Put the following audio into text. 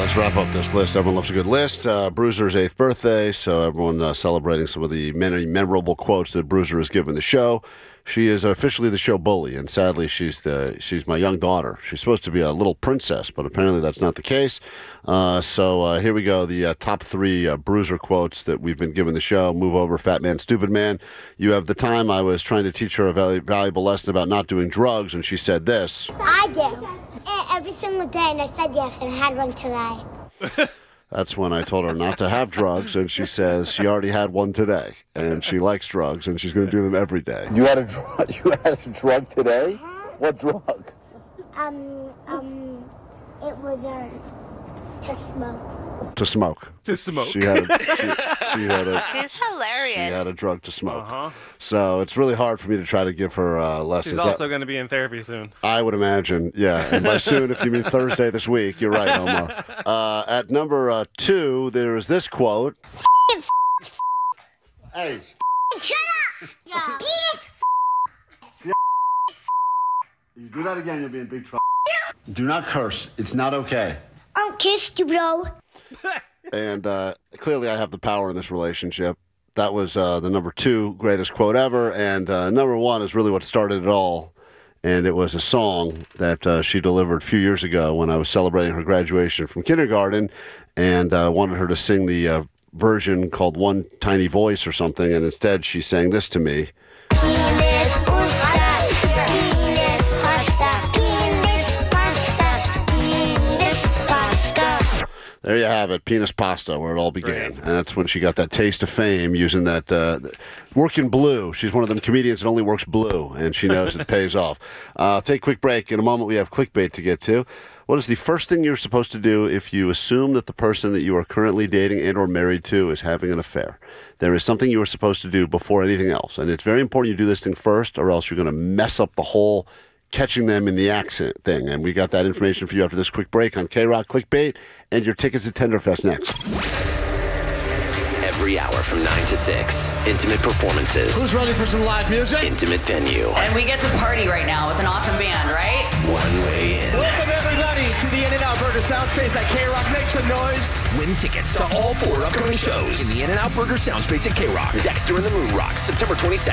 Let's wrap up this list. Everyone loves a good list. Bruiser's 8th birthday, so everyone celebrating some of the many memorable quotes that Bruiser has given the show. She is officially the show bully, and sadly, she's my young daughter. She's supposed to be a little princess, but apparently that's not the case. So here we go, the top 3 Bruiser quotes that we've been given the show. Move over, fat man, stupid man. You have the time. I was trying to teach her a valuable lesson about not doing drugs, and she said this. I do. Every single day, and I said yes, and I had one today. That's when I told her not to have drugs, and she says she already had one today, and she likes drugs, and she's going to do them every day. You had a drug. You had a drug today? What drug? It was to smoke. To smoke. To smoke. She had a It's hilarious. She had a drug to smoke. So it's really hard for me to try to give her lessons. She's also going to be in therapy soon. I would imagine, yeah. And by soon, if you mean Thursday this week, you're right, Omar. At number 2, there is this quote. Hey. Shut up! Peace! You do that again, you'll be in big trouble. Do not curse. It's not okay. I'll kiss you, bro. And clearly I have the power in this relationship. That was the number 2 greatest quote ever. And number 1 is really what started it all. And it was a song that she delivered a few years ago when I was celebrating her graduation from kindergarten. And wanted her to sing the version called One Tiny Voice or something. And instead she sang this to me. There you have it, penis pasta, where it all began. Right. And that's when she got that taste of fame using that working blue. She's one of them comedians that only works blue, and she knows it pays off. Take a quick break. In a moment, we have clickbait to get to. What is the first thing you're supposed to do if you assume that the person that you are currently dating and or married to is having an affair? There is something you are supposed to do before anything else. And it's very important you do this thing first, or else you're going to mess up the whole catching them in the accent thing. And we got that information for you after this quick break on K-Rock Clickbait and your tickets to Tenderfest next. Every hour from 9 to 6, intimate performances. Who's ready for some live music? Intimate venue. And we get to party right now with an awesome band, right? One way in. Welcome everybody to the In-N-Out Burger Soundspace at K-Rock. Make some noise. Win tickets to all 4 upcoming shows in the In-N-Out Burger Soundspace at K-Rock. Dexter and the Moon Rocks, September 22nd.